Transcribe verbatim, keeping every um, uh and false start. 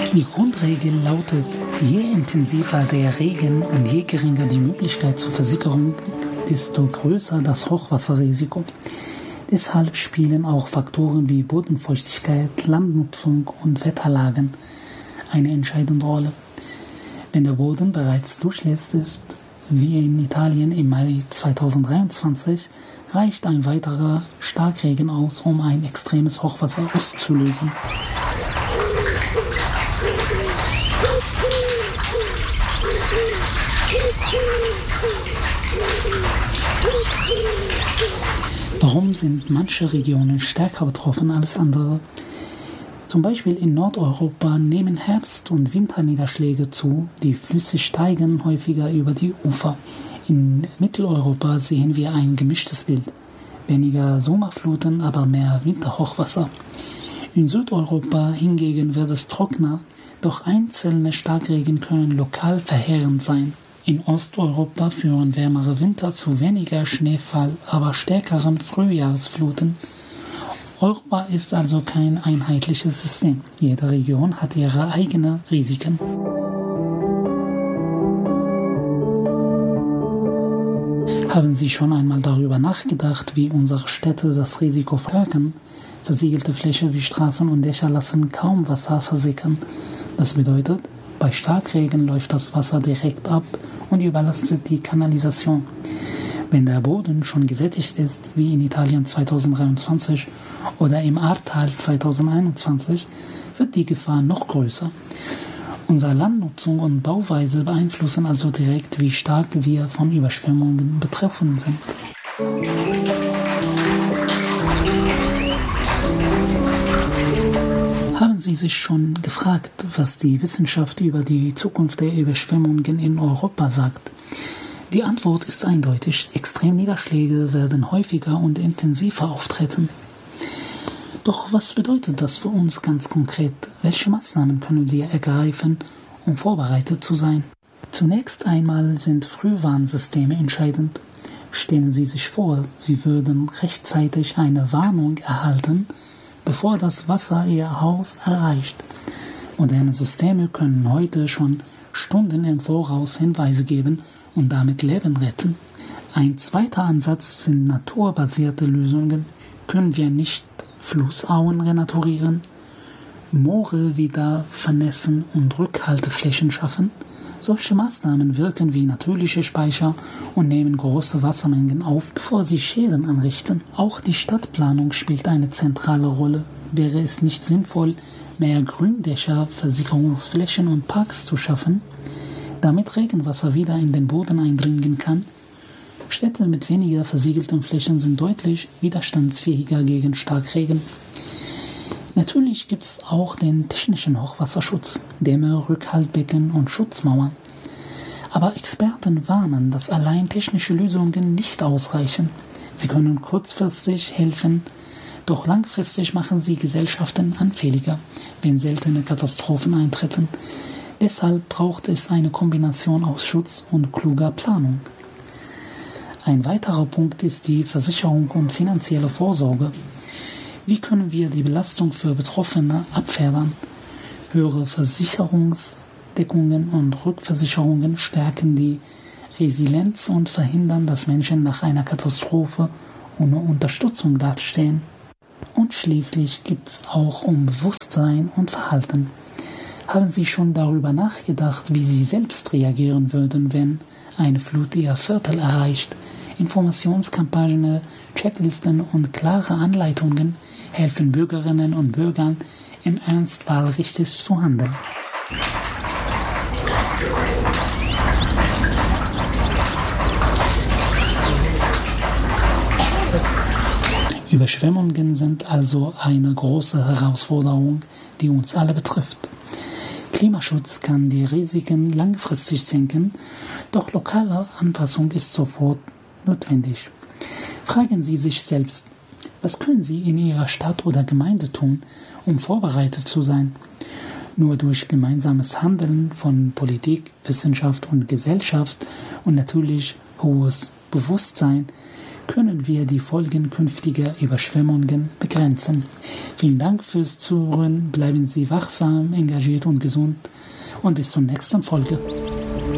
Die Grundregel lautet, je intensiver der Regen und je geringer die Möglichkeit zur Versickerung, desto größer das Hochwasserrisiko. Deshalb spielen auch Faktoren wie Bodenfeuchtigkeit, Landnutzung und Wetterlagen eine entscheidende Rolle. Wenn der Boden bereits durchlässig ist, wie in Italien im Mai zweitausenddreiundzwanzig, reicht ein weiterer Starkregen aus, um ein extremes Hochwasser auszulösen. Warum sind manche Regionen stärker betroffen als andere? Zum Beispiel in Nordeuropa nehmen Herbst- und Winterniederschläge zu, die Flüsse steigen häufiger über die Ufer. In Mitteleuropa sehen wir ein gemischtes Bild. Weniger Sommerfluten, aber mehr Winterhochwasser. In Südeuropa hingegen wird es trockener, doch einzelne Starkregen können lokal verheerend sein. In Osteuropa führen wärmere Winter zu weniger Schneefall, aber stärkeren Frühjahrsfluten. Europa ist also kein einheitliches System. Jede Region hat ihre eigenen Risiken. Haben Sie schon einmal darüber nachgedacht, wie unsere Städte das Risiko verstärken? Versiegelte Flächen wie Straßen und Dächer lassen kaum Wasser versickern. Das bedeutet, bei Starkregen läuft das Wasser direkt ab und überlastet die Kanalisation. Wenn der Boden schon gesättigt ist, wie in Italien zweitausenddreiundzwanzig oder im Ahrtal zweitausendeinundzwanzig, wird die Gefahr noch größer. Unsere Landnutzung und Bauweise beeinflussen also direkt, wie stark wir von Überschwemmungen betroffen sind. Haben Sie sich schon gefragt, was die Wissenschaft über die Zukunft der Überschwemmungen in Europa sagt? Die Antwort ist eindeutig. Extremniederschläge werden häufiger und intensiver auftreten. Doch was bedeutet das für uns ganz konkret? Welche Maßnahmen können wir ergreifen, um vorbereitet zu sein? Zunächst einmal sind Frühwarnsysteme entscheidend. Stellen Sie sich vor, Sie würden rechtzeitig eine Warnung erhalten, bevor das Wasser Ihr Haus erreicht. Moderne Systeme können heute schon Stunden im Voraus Hinweise geben und damit Leben retten. Ein zweiter Ansatz sind naturbasierte Lösungen. Können wir nicht Flussauen renaturieren, Moore wieder vernässen und Rückhalteflächen schaffen? Solche Maßnahmen wirken wie natürliche Speicher und nehmen große Wassermengen auf, bevor sie Schäden anrichten. Auch die Stadtplanung spielt eine zentrale Rolle. Wäre es nicht sinnvoll, mehr Gründächer, Versickerungsflächen und Parks zu schaffen, damit Regenwasser wieder in den Boden eindringen kann? Städte mit weniger versiegelten Flächen sind deutlich widerstandsfähiger gegen Starkregen. Natürlich gibt es auch den technischen Hochwasserschutz, Dämme, Rückhaltbecken und Schutzmauern. Aber Experten warnen, dass allein technische Lösungen nicht ausreichen. Sie können kurzfristig helfen, doch langfristig machen sie Gesellschaften anfälliger, wenn seltene Katastrophen eintreten. Deshalb braucht es eine Kombination aus Schutz und kluger Planung. Ein weiterer Punkt ist die Versicherung und finanzielle Vorsorge. Wie können wir die Belastung für Betroffene abfedern? Höhere Versicherungsdeckungen und Rückversicherungen stärken die Resilienz und verhindern, dass Menschen nach einer Katastrophe ohne Unterstützung dastehen. Und schließlich gibt es auch um Bewusstsein und Verhalten. Haben Sie schon darüber nachgedacht, wie Sie selbst reagieren würden, wenn eine Flut Ihr Viertel erreicht? Informationskampagnen, Checklisten und klare Anleitungen helfen Bürgerinnen und Bürgern, im Ernstfall richtig zu handeln. Überschwemmungen sind also eine große Herausforderung, die uns alle betrifft. Klimaschutz kann die Risiken langfristig senken, doch lokale Anpassung ist sofort notwendig. Fragen Sie sich selbst, was können Sie in Ihrer Stadt oder Gemeinde tun, um vorbereitet zu sein? Nur durch gemeinsames Handeln von Politik, Wissenschaft und Gesellschaft und natürlich hohes Bewusstsein können wir die Folgen künftiger Überschwemmungen begrenzen. Vielen Dank fürs Zuhören, bleiben Sie wachsam, engagiert und gesund und bis zur nächsten Folge.